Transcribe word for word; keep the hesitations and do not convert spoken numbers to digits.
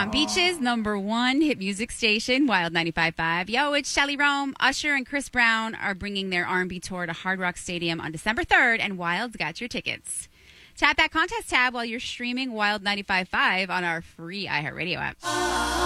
Palm Beach's number one hit music station, Wild ninety-five point five. Yo, it's Shelly Rome. Usher and Chris Brown are bringing their R and B tour to Hard Rock Stadium on December third, and Wild's got your tickets. Tap that contest tab while you're streaming Wild ninety-five point five on our free iHeartRadio app.